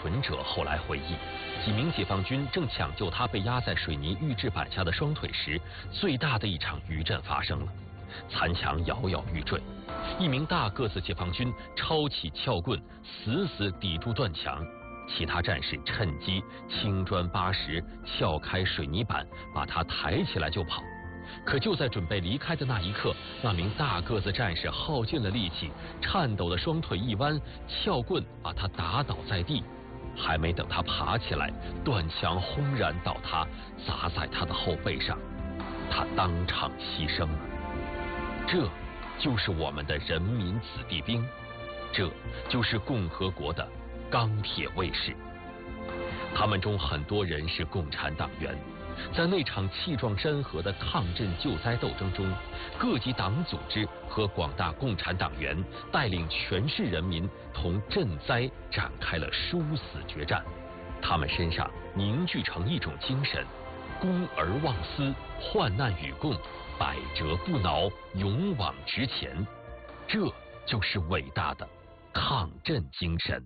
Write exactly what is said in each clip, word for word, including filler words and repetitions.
存者后来回忆，几名解放军正抢救他被压在水泥预制板下的双腿时，最大的一场余震发生了。残墙摇摇欲坠，一名大个子解放军抄起撬棍，死死抵住断墙。其他战士趁机轻砖扒石，撬开水泥板，把他抬起来就跑。可就在准备离开的那一刻，那名大个子战士耗尽了力气，颤抖的双腿一弯，撬棍把他打倒在地。还没等他爬起来，断墙轰然倒塌，砸在他的后背上，他当场牺牲了。这就是我们的人民子弟兵，这就是共和国的钢铁卫士。他们中很多人是共产党员。在那场气壮山河的抗震救灾斗争中，各级党组织和广大共产党员带领全市人民同赈灾展开了殊死决战。他们身上凝聚成一种精神：公而忘私，患难与共，百折不挠，勇往直前。这就是伟大的抗震精神。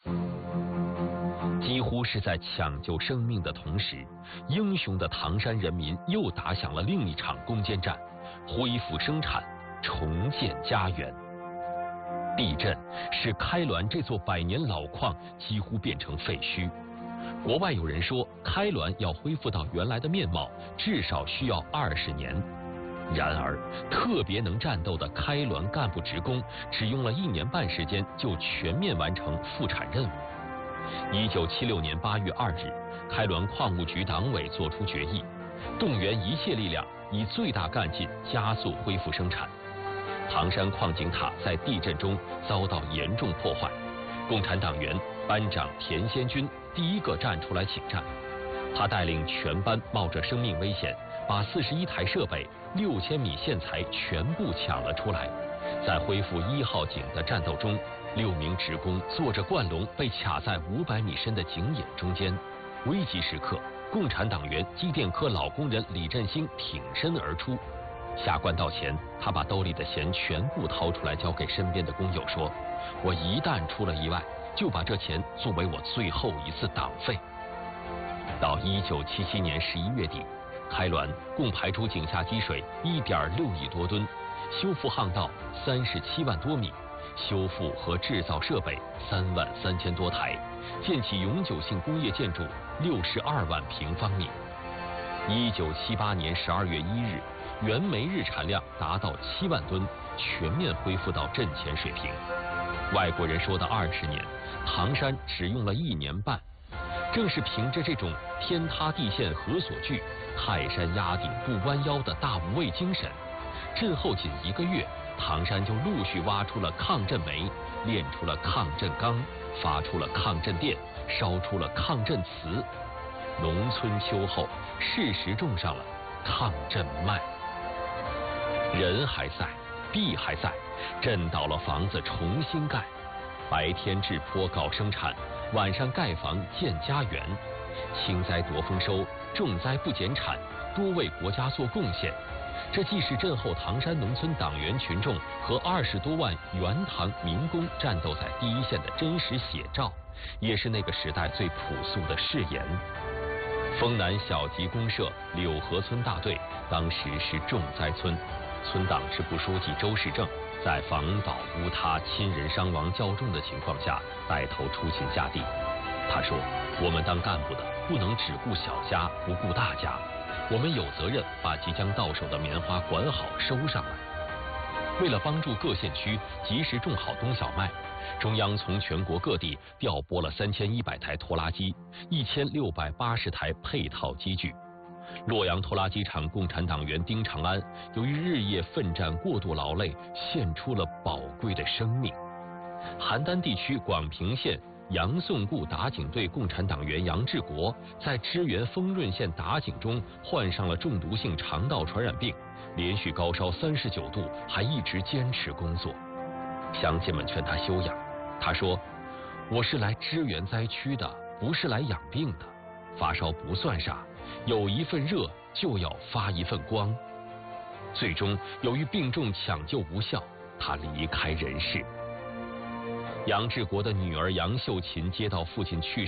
几乎是在抢救生命的同时，英雄的唐山人民又打响了另一场攻坚战，恢复生产，重建家园。地震使开滦这座百年老矿几乎变成废墟。国外有人说，开滦要恢复到原来的面貌，至少需要二十年。然而，特别能战斗的开滦干部职工，只用了一年半时间就全面完成复产任务。一九七六年八月二日，开滦矿务局党委作出决议，动员一切力量，以最大干劲加速恢复生产。唐山矿井塔在地震中遭到严重破坏，共产党员班长田先军第一个站出来请战。他带领全班冒着生命危险，把四十一台设备、六千米线材全部抢了出来。在恢复一号井的战斗中，六名职工坐着灌笼被卡在五百米深的井眼中间。危急时刻，共产党员机电科老工人李振兴挺身而出。下灌道前，他把兜里的钱全部掏出来交给身边的工友，说：“我一旦出了意外，就把这钱作为我最后一次党费。”到一九七七年十一月底，开滦共排出井下积水一点六亿多吨，修复巷道三十七万多米。修复和制造设备三万三千多台，建起永久性工业建筑六十二万平方米。一九七八年十二月一日，原煤日产量达到七万吨，全面恢复到震前水平。外国人说的二十年，唐山只用了一年半。正是凭着这种天塌地陷何所惧，泰山压顶不弯腰的大无畏精神，震后仅一个月，唐山就陆续挖出了抗震煤，炼出了抗震钢，发出了抗震电，烧出了抗震瓷。农村秋后，适时种上了抗震麦。人还在，地还在，震倒了房子重新盖，白天治坡搞生产，晚上盖房建家园。轻灾夺丰收，重灾不减产，多为国家做贡献。这既是震后唐山农村党员群众和二十多万原唐民工战斗在第一线的真实写照，也是那个时代最朴素的誓言。丰南小集公社柳河村大队当时是重灾村，村党支部书记周世正在房倒屋塌、亲人伤亡较重的情况下，带头出勤下地。他说：“我们当干部的不能只顾小家不顾大家，我们有责任把即将到手的棉花管好收上来。”为了帮助各县区及时种好冬小麦，中央从全国各地调拨了三千一百台拖拉机、一千六百八十台配套机具。洛阳拖拉机厂共产党员丁长安由于日夜奋战过度劳累，献出了宝贵的生命。邯郸地区广平县杨宋固打井队共产党员杨志国在支援丰润县打井中患上了中毒性肠道传染病，连续高烧三十九度，还一直坚持工作。乡亲们劝他休养，他说：“我是来支援灾区的，不是来养病的。发烧不算啥，有一份热就要发一份光。”最终，由于病重抢救无效，他离开人世。杨志国的女儿杨秀琴接到父亲去世